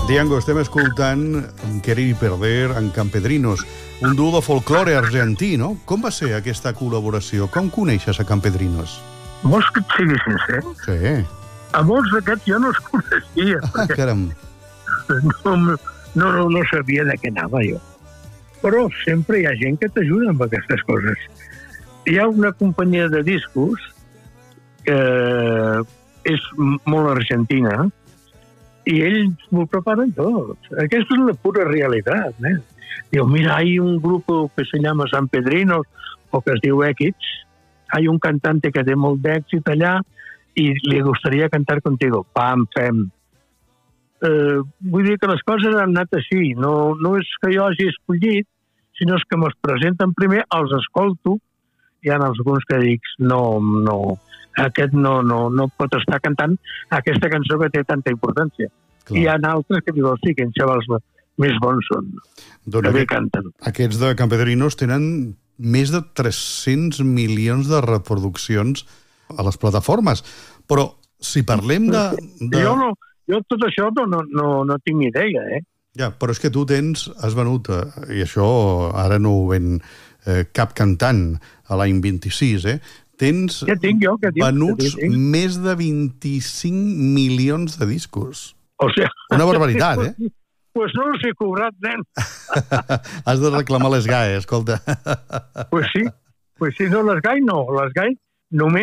Diango, estem escoltant Querer y Perder en Campedrinos, un duo de folklore argentí, no? Com va ser aquesta col·laboració? Com coneixes a Campedrinos? Vols que et sigui sincer? Sí. A molts d'aquests jo no els coneixia, perquè Caram. no sabia de què anava jo. Però sempre hi ha gent que t'ajuda amb aquestes coses. Hi ha una companyia de discos que és molt argentina, y ellos me preparan todo. Aquesta és la pura realitat. Diu, mira, hay un grupo que se llama San Pedrinos, o que es diu X. Hay un cantante que té molt d'èxit allà y le gustaría cantar contigo. Pam, fem. Vull dir que les coses han anat així. No és que jo hagi escollit, sinó és que me'ls presenten primer, els escolto, hi ha alguns que dic, no, aquest no pot estar cantant aquesta cançó que té tanta importància. Clar. Hi ha altres que diuen, sí, que els xavals més bons són, que bé canten. Aquests de Campedrinos tenen més de 300 milions de reproduccions a les plataformes. Però si parlem de... Jo tot això no tinc ni idea, Ja, però és que tu has venut, i això ara no ho ven cap cantant a l'any 26, tens venuts més de 25 milions de discos. O sigui... Una barbaritat, Pues no els he cobrat, nen. Has de reclamar les GAE, escolta. Pues sí, no, les GAE no. Les GAE només